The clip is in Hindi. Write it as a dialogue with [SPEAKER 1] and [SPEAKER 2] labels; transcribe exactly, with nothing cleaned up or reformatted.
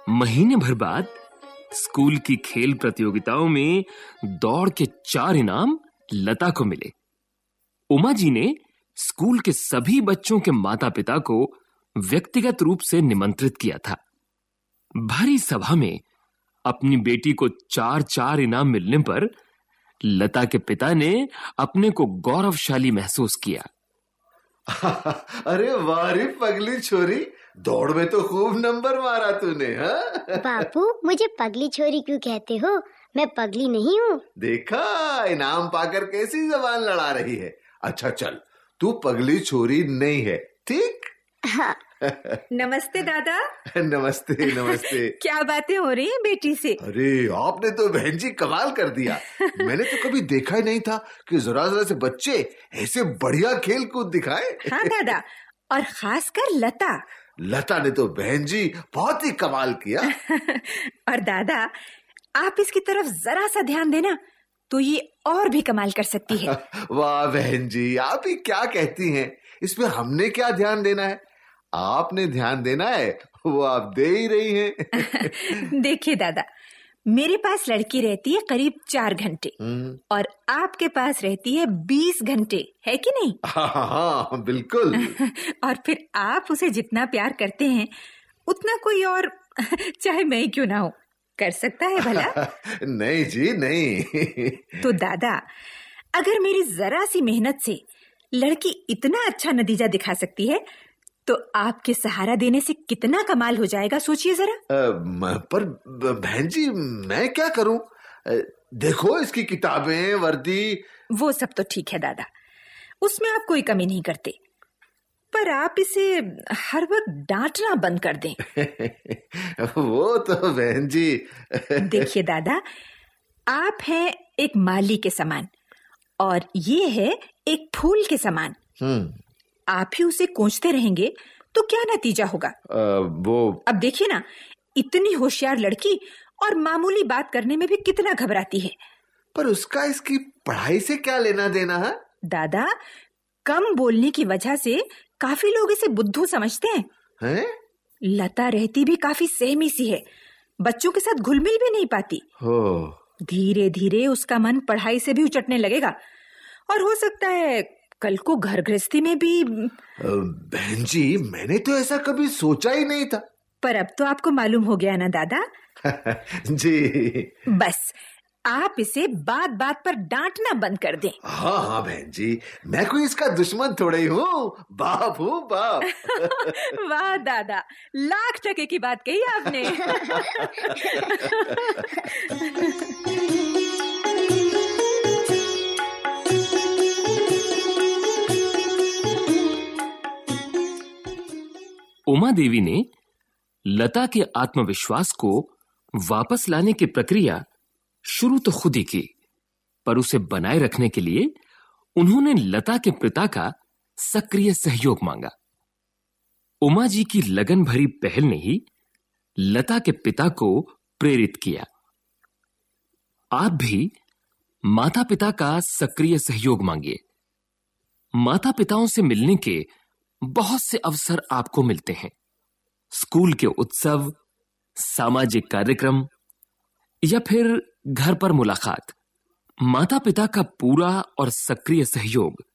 [SPEAKER 1] महीने भर बाद स्कूल की खेल प्रतियोगिताओं में दौड़ के चार इनाम लता को मिले। उमा जी ने स्कूल के सभी बच्चों के माता-पिता को व्यक्तिगत रूप से निमंत्रित किया था। भरी सभा में अपनी बेटी को चार चार इनाम मिलने पर लता के पिता ने अपने को गौरवशाली महसूस किया।
[SPEAKER 2] अरे वाह रे पगली छोरी, दौड़ में तो खूब नंबर मारा तूने। हाँ
[SPEAKER 3] बापू, मुझे पगली छोरी क्यों कहते हो? मैं पगली नहीं हूँ।
[SPEAKER 2] देखा, इनाम पाकर कैसी जबान लड़ा रही है। अच्छा चल, तू पगली छोरी नहीं है, ठीक?
[SPEAKER 3] हाँ।
[SPEAKER 4] नमस्ते दादा।
[SPEAKER 2] नमस्ते नमस्ते।
[SPEAKER 4] क्या बातें हो रही हैं बेटी से?
[SPEAKER 2] अरे आपने तो बहन जी कमाल कर दिया। मैंने तो कभी देखा ही नहीं था कि जरा जरा से बच्चे ऐसे बढ़िया खेल कूद दिखाए।
[SPEAKER 4] हाँ दादा, और खासकर लता।
[SPEAKER 2] लता ने तो बहन जी बहुत ही कमाल किया।
[SPEAKER 4] और दादा, आप इसकी तरफ जरा सा ध्यान देना तो ये और भी कमाल कर सकती है।
[SPEAKER 2] वाह बहन जी, आप ही क्या कहती हैं? इसमें हमने क्या ध्यान देना है? आपने ध्यान देना है, वो आप दे ही रही हैं।
[SPEAKER 4] देखिए दादा, मेरे पास लड़की रहती है करीब चार घंटे और आपके पास रहती है बीस घंटे, है कि नहीं?
[SPEAKER 2] हाँ हाँ बिल्कुल।
[SPEAKER 4] और फिर आप उसे जितना प्यार करते हैं उतना कोई और, चाहे मैं ही क्यों ना हो, कर सकता है भला?
[SPEAKER 2] नहीं जी नहीं।
[SPEAKER 4] तो दादा, अगर मेरी जरा सी मेहनत से लड़की इतना अच्छा नतीजा दिखा सकती है तो आपके सहारा देने से कितना कमाल हो जाएगा, सोचिए जरा।
[SPEAKER 2] आ, पर बहन जी मैं क्या करूं? देखो इसकी किताबें, वर्दी।
[SPEAKER 4] वो सब तो ठीक है दादा, उसमें आप कोई कमी नहीं करते, पर आप इसे हर वक्त डांटना बंद कर दें।
[SPEAKER 2] वो तो बहन जी।
[SPEAKER 4] देखिए दादा, आप हैं एक माली के समान और ये है एक फूल के समान।
[SPEAKER 2] हम्म
[SPEAKER 4] आप ही उसे कोंचते रहेंगे तो क्या नतीजा होगा?
[SPEAKER 2] आ, वो
[SPEAKER 4] अब देखिए ना, इतनी होशियार लड़की और मामूली बात करने में भी कितना घबराती है।
[SPEAKER 2] पर उसका इसकी पढ़ाई से क्या लेना देना है?
[SPEAKER 4] दादा, कम बोलने की वजह से काफी लोग इसे बुद्धू समझते हैं।
[SPEAKER 2] हैं?
[SPEAKER 4] लता रहती भी काफी सहमी सी है, बच्चों के साथ घुल मिल भी नहीं पाती।
[SPEAKER 2] हो
[SPEAKER 4] धीरे धीरे उसका मन पढ़ाई से भी उचटने लगेगा और हो सकता है कल को घर गृहस्थी में भी।
[SPEAKER 2] बहन जी, मैंने तो ऐसा कभी सोचा ही नहीं था।
[SPEAKER 4] पर अब तो आपको मालूम हो गया ना दादा।
[SPEAKER 2] जी।
[SPEAKER 4] बस आप इसे बात बात पर डांटना बंद कर दें।
[SPEAKER 2] हाँ हाँ बहन जी, मैं कोई इसका दुश्मन थोड़े ही हूँ, बाप हूँ बाप।
[SPEAKER 4] वाह दादा, लाख टके की बात कही आपने।
[SPEAKER 1] उमा देवी ने लता के आत्मविश्वास को वापस लाने की प्रक्रिया शुरू तो खुद ही की, पर उसे बनाए रखने के लिए उन्होंने लता के पिता का सक्रिय सहयोग मांगा। उमा जी की लगन भरी पहल ने ही लता के पिता को प्रेरित किया। आप भी माता पिता का सक्रिय सहयोग मांगिए। माता पिताओं से मिलने के बहुत से अवसर आपको मिलते हैं। स्कूल के उत्सव, सामाजिक कार्यक्रम या फिर घर पर मुलाकात। माता पिता का पूरा और सक्रिय सहयोग